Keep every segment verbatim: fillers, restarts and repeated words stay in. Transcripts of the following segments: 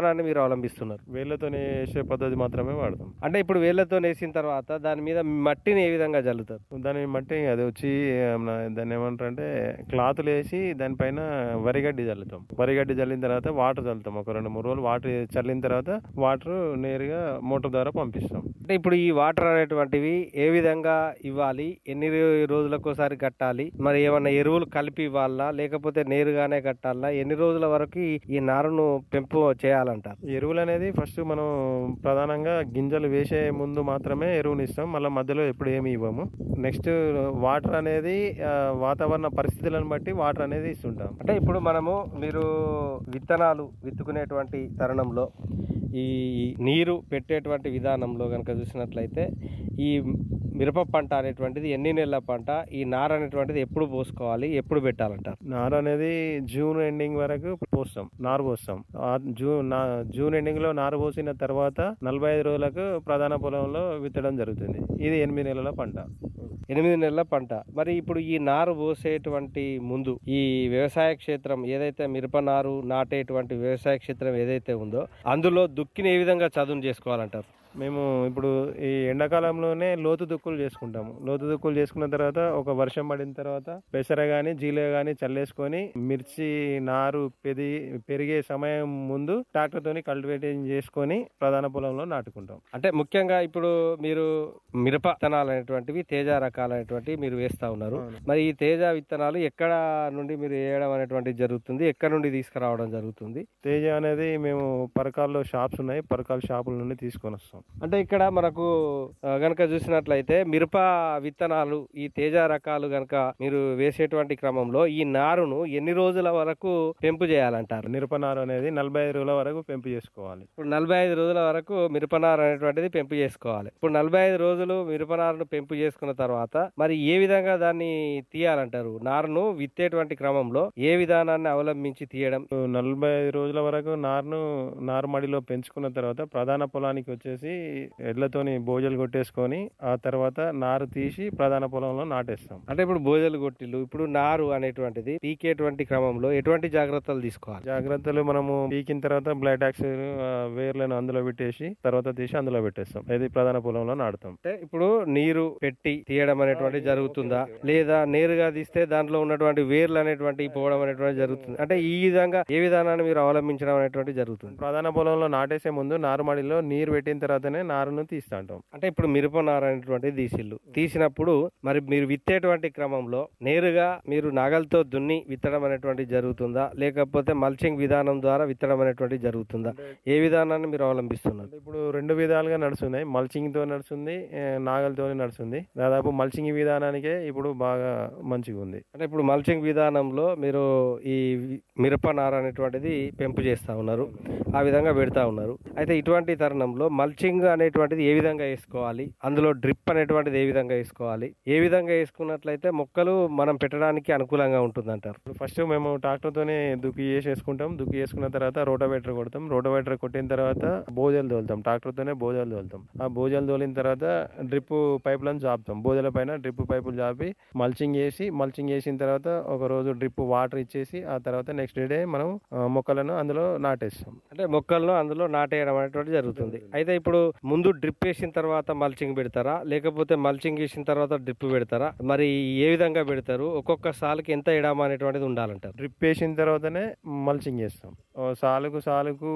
విధానాన్ని మీరు అవలంబిస్తున్నారు? వేళ్ళతో వేసే పద్ధతి మాత్రమే వాడతాం. అంటే ఇప్పుడు వేళ్ళతో వేసిన తర్వాత దాని మీద మట్టిని ఏ విధంగా జల్లుతారు? దాని మట్టి అది వచ్చి మన దాన్ని ఏమంటారు అంటే క్లాతులు వేసి దానిపైన వరిగడ్డి చల్లుతాం. వరిగడ్డి చల్లిన తర్వాత వాటర్ చల్లుతాం. ఒక రెండు మూడు రోజులు వాటర్ చల్లిన తర్వాత వాటర్ నేరుగా మోటార్ ద్వారా పంపిస్తాం. అంటే ఇప్పుడు ఈ వాటర్ అనేటువంటివి ఏ విధంగా ఇవ్వాలి, ఎన్ని రోజులకు ఒకసారి కట్టాలి, మరి ఏమన్నా ఎరువులు కలిపి ఇవ్వాలా లేకపోతే నేరుగానే కట్టాలా, ఎన్ని రోజుల వరకు ఈ- ఈ నారును పెంపు చేయాలంటారు? ఎరువులు అనేది ఫస్ట్ మనం ప్రధానంగా గింజలు వేసే ముందు మాత్రమే ఎరువుని ఇస్తాం. మళ్ళీ మధ్యలో ఎప్పుడు ఏమి ఇవ్వము. నెక్స్ట్ వాటర్ అనేది ఆ, వాతావరణ పరిస్థితులను బట్టి వాటర్ అనేది ఇస్తుంటాం. అంటే ఇప్పుడు మనము మీరు విత్తనాలు విత్తుకునేటువంటి తరుణంలో ఈ నీరు పెట్టేటువంటి విధానంలో కనుక చూసినట్లయితే ఈ మిరప పంట అనేటువంటిది ఎన్ని నెలల పంట, ఈ నార అనేటువంటిది ఎప్పుడు పోసుకోవాలి, ఎప్పుడు పెట్టాలంటారు? నారు అనేది జూన్ ఎండింగ్ వరకు పోస్తాం, నారు పోస్తాం. ఆ జూన్ నా- జూన్ ఎండింగ్ లో నారు పోసిన తర్వాత నలభై ఐదు రోజులకు ప్రధాన పొలంలో విత్తడం జరుగుతుంది. ఇది ఎనిమిది నెలల పంట. ఎనిమిది నెలల పంట. మరి ఇప్పుడు ఈ నారు పోసేటువంటి ముందు ఈ వ్యవసాయ క్షేత్రం ఏదైతే మిరప నారు నాటేటువంటి వ్యవసాయ క్షేత్రం ఏదైతే ఉందో అందులో దుక్కిని ఏ విధంగా చదును చేసుకోవాలంటారు? మేము ఇప్పుడు ఈ ఎండాకాలంలోనే లోతు దుక్కులు చేసుకుంటాము. లోతు దుక్కులు చేసుకున్న తర్వాత ఒక వర్షం పడిన తర్వాత పెసర గాని జీలే గాని చల్లేసుకొని మిర్చి నారు పెరిగి పెరిగే సమయం ముందు ట్రాక్టర్ తోని కల్టివేటింగ్ చేసుకొని ప్రధాన పొలంలో నాటుకుంటాం. అంటే ముఖ్యంగా ఇప్పుడు మీరు మిరప విత్తనాలు అనేటువంటివి తేజ రకాలైనటువంటివి మీరు వేస్తా ఉన్నారు. మరి ఈ తేజ విత్తనాలు ఎక్కడ నుండి మీరు వేయడం అనేటువంటిది జరుగుతుంది, ఎక్కడ నుండి తీసుకురావడం జరుగుతుంది? తేజ అనేది మేము పరకాల్లో షాప్స్ ఉన్నాయి, పరకాల షాపుల నుండి తీసుకొని వస్తాం. అంటే ఇక్కడ మనకు ఆ, గనక చూసినట్లయితే మిరప విత్తనాలు ఈ తేజ రకాలు గనక మీరు వేసేటువంటి క్రమంలో ఈ నారును ఎన్ని రోజుల వరకు పెంపు చేయాలంటారు? మిరపనారు అనేది నలభై ఐదు రోజుల వరకు పెంపు చేసుకోవాలి. ఇప్పుడు నలభై ఐదు రోజుల వరకు మిరపనారు అనేటువంటిది పెంపు చేసుకోవాలి. ఇప్పుడు నలభై ఐదు రోజులు మిరపనారును పెంపు చేసుకున్న తర్వాత మరి ఏ విధంగా దాన్ని తీయాలంటారు? నారును విత్తేటువంటి క్రమంలో ఏ విధానాన్ని అవలంబించి తీయడం? నలభై ఐదు రోజుల వరకు నారును నారుమడిలో పెంచుకున్న తర్వాత ప్రధాన పొలానికి వచ్చేసి ఎడ్లతోని బోజలు కొట్టేసుకొని ఆ తర్వాత నారు తీసి ప్రధాన పొలంలో నాటేస్తాం. అంటే ఇప్పుడు బోజలు కొట్టిల్లు ఇప్పుడు నారు అనేటువంటిది పీకేటువంటి క్రమంలో ఎటువంటి జాగ్రత్తలు తీసుకోవాలి? జాగ్రత్తలు మనము పీకిన తర్వాత బ్లైటాక్స్ వేర్లను అందులో పెట్టేసి తర్వాత తీసి అందులో పెట్టేస్తాం. ఇది ప్రధాన పొలంలో నాటుతాం. అంటే ఇప్పుడు నీరు పెట్టి తీయడం అనేటువంటి జరుగుతుందా, లేదా నేరుగా తీస్తే దాంట్లో ఉన్నటువంటి వేర్లు అనేటువంటి పోవడం అనేటువంటి జరుగుతుంది? అంటే ఈ విధంగా ఏ విధానాన్ని మీరు అవలంబించడం అనేటువంటి జరుగుతుంది? ప్రధాన పొలంలో నాటేసే ముందు నారుమడిలో నీరు పెట్టిన తర్వాతనే నారును తీస్తా ఉంటాం. అంటే ఇప్పుడు మిరప నారు అనేటువంటి తీసిల్లు తీసినప్పుడు మరి మీరు విత్తేటువంటి క్రమంలో నేరుగా మీరు నాగలతో దున్ని విత్తడం అనేటువంటి జరుగుతుందా, లేకపోతే మల్చింగ్ విధానం ద్వారా విత్తడం అనేటువంటి జరుగుతుందా? ఏ విధానాన్ని మీరు అవలంబిస్తున్నారు? ఇప్పుడు రెండు విధాలుగా నడుస్తున్నాయి. మల్చింగ్ తో నడుస్తుంది, నాగలతో నడుస్తుంది. దాదాపు మల్చింగ్ విధానానికే ఇప్పుడు బాగా మంచిగా ఉంది. అంటే ఇప్పుడు మల్చింగ్ విధానంలో మీరు ఈ మిరప నార అనేటువంటిది పెంపు చేస్తా ఉన్నారు, ఆ విధంగా పెడతా ఉన్నారు. అయితే ఇటువంటి తరుణంలో మల్చింగ్ అనేటువంటిది ఏ విధంగా వేసుకోవాలి, అందులో డ్రిప్ అనేటువంటిది ఏ విధంగా వేసుకోవాలి, ఏ విధంగా వేసుకున్నట్లయితే మొక్కలు మనం పెట్టడానికి అనుకూలంగా ఉంటుంది అంటారు? ఫస్ట్ మేము ట్రాక్టర్ తోనే దుక్కి వేసేసుకుంటాం. దుక్కి వేసుకున్న తర్వాత రోటోవేటర్ కొడతాం. రోటోవేటర్ కొట్టిన తర్వాత బోజలు తోలుతాం. ట్రాక్టర్ తోనే బోజలు తోలుతాం. ఆ బోజలు తోలిన తర్వాత డ్రిప్ పైపులను జాపుతాం. బోజల పైన డ్రిప్ పైపులు జాపి మల్చింగ్ వేసి మల్చింగ్ వేసిన తర్వాత ఒక రోజు డ్రిప్ వాటర్ ఇచ్చేసి ఆ తర్వాత నెక్స్ట్ డే మనం ఆ, మొక్కలను అందులో నాటేస్తాం. అంటే మొక్కలను అందులో నాటేయడం అనేటువంటి జరుగుతుంది. అయితే ఇప్పుడు ముందు డ్రిప్ వేసిన తర్వాత మల్చింగ్ పెడతారా, లేకపోతే మల్చింగ్ వేసిన తర్వాత డ్రిప్ పెడతారా? మరి ఏ విధంగా పెడతారు? ఒక్కొక్క సాలుకి ఎంత ఎడామా అనేటువంటిది ఉండాలంటారు? డ్రిప్ వేసిన తర్వాతనే మల్చింగ్ చేస్తాం. ఓ సాలుకు సాలుకు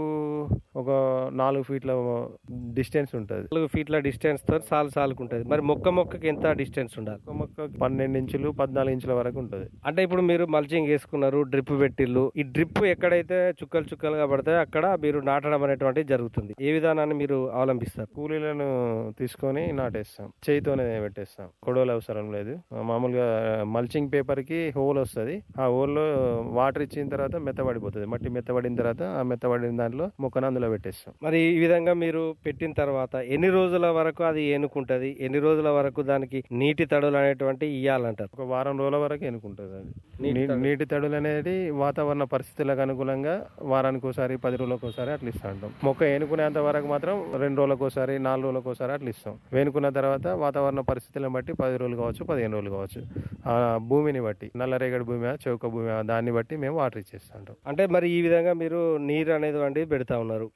ఒక నాలుగు ఫీట్ల డిస్టెన్స్ ఉంటుంది. నాలుగు ఫీట్ల డిస్టెన్స్ తో సాలు సాలుకు ఉంటుంది. మరి మొక్క మొక్కకి ఎంత డిస్టెన్స్ ఉండాలి? ఒక మొక్క పన్నెండు ఇంచులు పద్నాలుగు ఇంచుల వరకు ఉంటుంది. అంటే ఇప్పుడు మీరు మల్చింగ్ వేసుకున్నారు, డ్రిప్ పెట్టిల్లు. ఈ డ్రిప్ ఎక్కడైతే చుక్కలు చుక్కలుగా పడతాయో అక్కడ మీరు నాటడం అనేటువంటిది జరుగుతుంది. ఏ విధానాన్ని మీరు అవలంబిస్తారు? కూలీలను తీసుకొని నాటేస్తాం. చేయితోనే పెట్టేస్తాం. కొడవలు అవసరం లేదు. మామూలుగా మల్చింగ్ పేపర్ కి హోల్ వస్తుంది. ఆ హోల్ లో వాటర్ ఇచ్చిన తర్వాత మెత్తబడిపోతుంది. మట్టి మెత్తబడిన తర్వాత ఆ మెత్తబడిన దాంట్లో మొక్కను అందులో పెట్టేస్తాం. మరి ఈ విధంగా మీరు పెట్టిన తర్వాత ఎన్ని రోజుల వరకు అది ఏనుకుంటది, ఎన్ని రోజుల వరకు దానికి నీటి తడులు అనేటువంటి ఇయ్యాలంటారు? ఒక వారం రోజుల వరకు ఎన్నుకుంటుంది అది. నీటి నీ- తడులు. నీటి తడులు అనేది వాతావరణ పరిస్థితులకు అనుకూలంగా వారానికి ఒకసారి పది రోజులకు ఒకసారి అట్లా ఇస్తా ఉంటాం. మొక్క ఏనుకునేంత వరకు మాత్రం రెండు రోజులకు ఒకసారి నాలుగు రోజులకు ఒకసారి అట్లా ఇస్తాం. వేనుకున్న తర్వాత వాతావరణ పరిస్థితులను బట్టి పది రోజులు కావచ్చు, పదిహేను రోజులు కావచ్చు. ఆ భూమిని బట్టి నల్లరేగడి భూమి చౌక భూమి దాన్ని బట్టి మేము వాటర్ ఇచ్చేస్తాం. అంటే మరి ఈ విధంగా మీరు నీరు అనేది వంటి పెడతా ఉన్నారు.